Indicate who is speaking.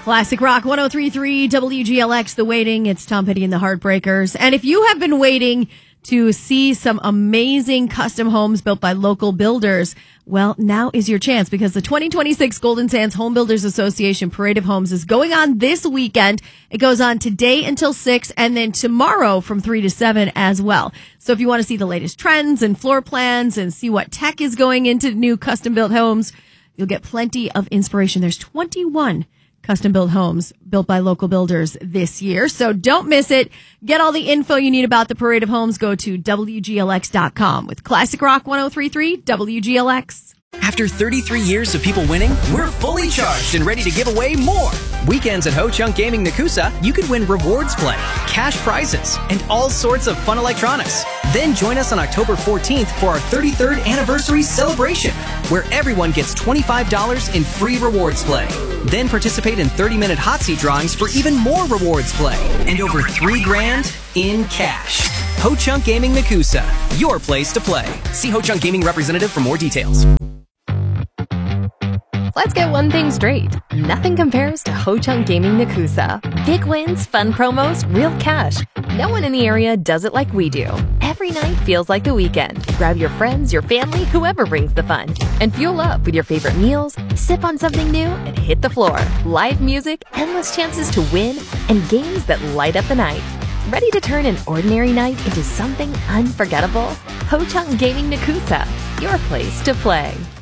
Speaker 1: Classic Rock 103.3 WGLX, The Waiting. It's Tom Petty and the Heartbreakers. And if you have been waiting to see some amazing custom homes built by local builders, well, now is your chance because the 2026 Golden Sands Home Builders Association Parade of Homes is going on this weekend. It goes on today until 6 and then tomorrow from 3 to 7 as well. So if you want to see the latest trends and floor plans and see what tech is going into new custom built homes, you'll get plenty of inspiration. There's 21 custom-built homes built by local builders this year. So don't miss it. Get all the info you need about the Parade of Homes. Go to WGLX.com with Classic Rock 103.3 WGLX.
Speaker 2: After 33 years of people winning, we're fully charged and ready to give away more. Weekends at Ho Chunk Gaming Nakusa, you could win rewards play, cash prizes, and all sorts of fun electronics. Then join us on October 14th for our 33rd anniversary celebration, where everyone gets $25 in free rewards play. Then participate in 30-minute hot seat drawings for even more rewards play and over $3,000 in cash. Ho Chunk Gaming Nakusa, your place to play. See Ho Chunk Gaming representative for more details.
Speaker 3: Let's get one thing straight. Nothing compares to Ho Chunk Gaming Nakusa. Big wins, fun promos, real cash. No one in the area does it like we do. Every night feels like the weekend. Grab your friends, your family, whoever brings the fun. And fuel up with your favorite meals, sip on something new, and hit the floor. Live music, endless chances to win, and games that light up the night. Ready to turn an ordinary night into something unforgettable? Ho Chunk Gaming Nakusa, your place to play.